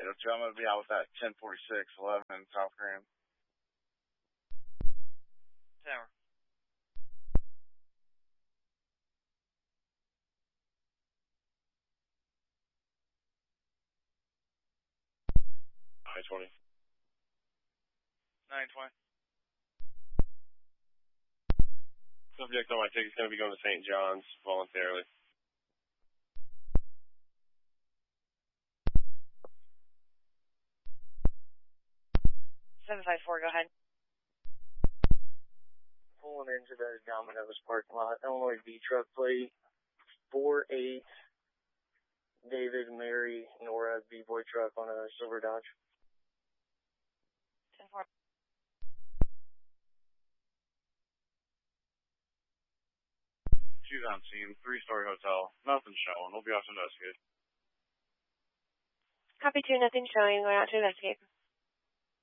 I'm going to be out with that 104611 in South Grand. Tower. I-20. 920. Subject on my ticket is going to be going to St. John's voluntarily. 754, go ahead. Pulling into the Domino's parking lot, Illinois V truck plate 48 David, Mary, Nora B-boy truck on a silver Dodge. 10-4. She's on scene, 3-story hotel. Nothing showing. We'll be off to investigate. Copy 2, nothing showing. Going out to investigate.